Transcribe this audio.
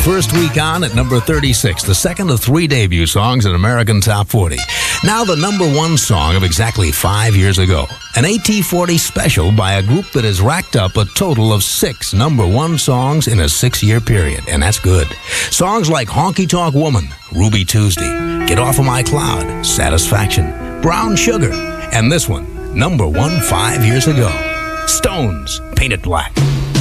first week on at number 36, the second of 3 debut songs in American Top 40. Now the number 1 song of exactly 5 years ago. An AT40 special by a group that has racked up a total of 6 number 1 songs in a 6-year period, and that's good. Songs like Honky Tonk Woman, Ruby Tuesday, Get Off of My Cloud, Satisfaction, Brown Sugar, and this one, number 1 5 years ago. Stones, Paint It Black.